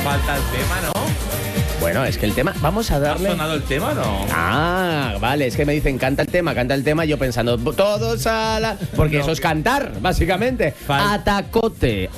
falta el tema, ¿no? Bueno, es que el tema, vamos a darle... ¿Ha sonado el tema o no? Ah, vale, es que me dicen canta el tema, yo pensando, todos a la... Porque no, eso es cantar, básicamente. Atacote,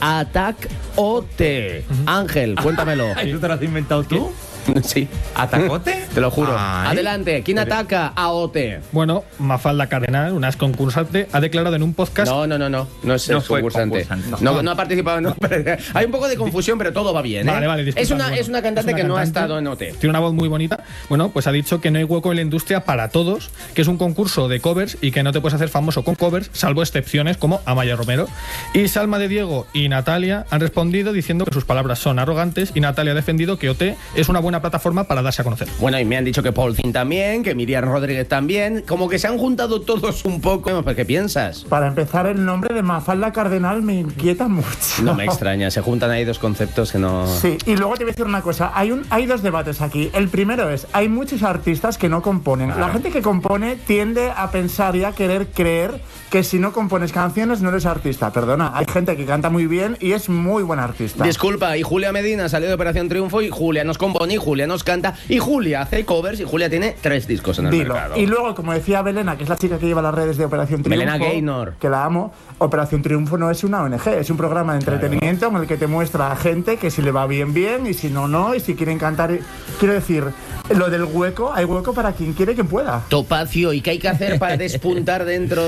atac-ote. Ángel, cuéntamelo. ¿Eso te lo has inventado tú? Sí. ¿Atacote? Te lo juro. Ay. Adelante, ¿quién ataca a Ote? Bueno, Mafalda Cardenal, una ex concursante, ha declarado en un podcast... No es concursante. No ha participado, no. Hay un poco de confusión, pero todo va bien, ¿eh? Vale, disculpa, es una cantante que no ha estado en Ote. Tiene una voz muy bonita. Bueno, pues ha dicho que no hay hueco en la industria para todos, que es un concurso de covers y que no te puedes hacer famoso con covers, salvo excepciones como Amaya Romero. Y Salma de Diego y Natalia han respondido diciendo que sus palabras son arrogantes, y Natalia ha defendido que OT es una buena plataforma para darse a conocer. Bueno, y me han dicho que Paul Zin también, que Miriam Rodríguez también, como que se han juntado todos un poco. ¿Qué piensas? Para empezar, el nombre de Mafalda Cardenal me inquieta mucho. No me extraña, se juntan ahí dos conceptos que no... Sí, y luego te voy a decir una cosa, hay dos debates aquí. El primero es, hay muchos artistas que no componen. Claro. La gente que compone tiende a pensar y a querer creer que si no compones canciones no eres artista. Perdona, hay gente que canta muy bien y es muy buen artista. Disculpa, y Julia Medina salió de Operación Triunfo y Julia nos compone y Julia nos canta y Julia hace covers y Julia tiene 3 discos en el mercado. Y luego, como decía Belena, que es la chica que lleva las redes de Operación Triunfo, Belena Gaynor, que la amo, Operación Triunfo no es una ONG, es un programa de entretenimiento en el que te muestra a gente que si le va bien, bien, y si no, no, y si quieren cantar... Quiero decir, lo del hueco, hay hueco para quien quiere que pueda. Topacio, ¿y qué hay que hacer para despuntar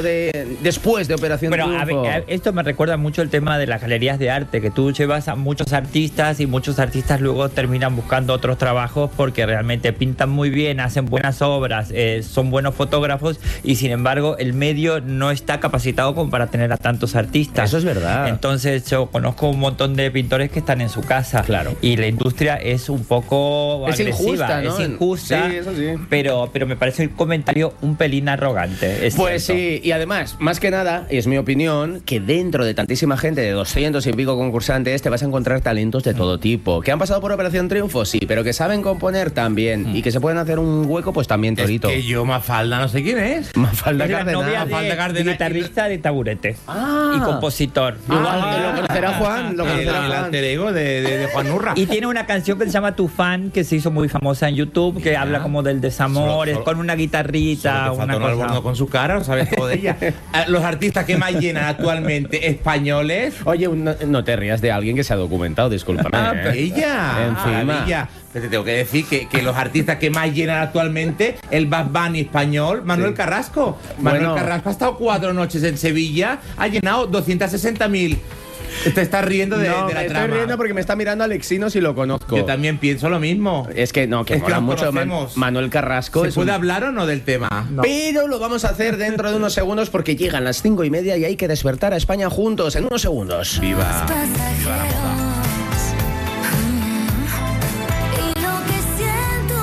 después de Operación Triunfo? Pero esto me recuerda mucho el tema de las galerías de arte, que tú llevas a muchos artistas y muchos artistas luego terminan buscando otros trabajos porque realmente pintan muy bien, hacen buenas obras, son buenos fotógrafos, y sin embargo el medio no está capacitado como para tener a tantos artistas. Eso es verdad. Entonces yo conozco un montón de pintores que están en su casa. Claro. Y la industria es un poco agresiva, injusta, ¿no? Es injusta, sí, eso sí. Pero me parece un comentario un pelín arrogante. Pues cierto. Sí, y además, más que nada, y es mi opinión, que dentro de tantísima gente, de 200 y pico concursantes, te vas a encontrar talentos de todo tipo. ¿Que han pasado por Operación Triunfo? Sí, pero que saben componer también. Y que se pueden hacer un hueco, pues también, Torito. Es que yo, Mafalda, no sé quién es. Mafalda Cardenal. Cardenal. Novia de guitarrista de Taburete. Ah. Y compositor. Lo conocerá Juan. El alter ego de Juan Urra. Y tiene una canción que se llama Tu Fan, que se hizo muy famosa en YouTube, que habla como del desamor, con una guitarrita, una cosa. Con su cara, lo sabes todo de ella. Los artistas que más llenan actualmente españoles. Oye, no te rías de alguien que se ha documentado, discúlpame. Ella. Encima. Pero te tengo que decir que los artistas que más llenan actualmente, el Bad Bunny español, Manuel Carrasco. Manuel Carrasco ha estado 4 noches en Sevilla, ha llenado 260.000. Te estás riendo de la trama. Me estoy riendo porque me está mirando Alexinos y lo conozco. Yo también pienso lo mismo. Es que mola mucho Manuel Carrasco. ¿Se puede hablar o no del tema? No. Pero lo vamos a hacer dentro de unos segundos porque llegan las 5:30 y hay que despertar a España juntos en unos segundos. ¡Viva!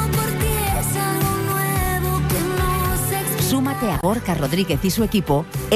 Súmate a Gorka Rodríguez y su equipo